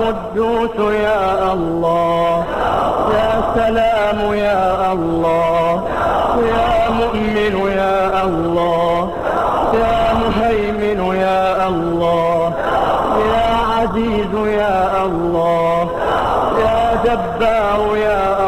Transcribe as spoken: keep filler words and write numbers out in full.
قدوس يا الله، يا سلام يا الله، يا مؤمن يا الله، يا مهيمن يا الله، يا عزيز يا الله، يا جبار يا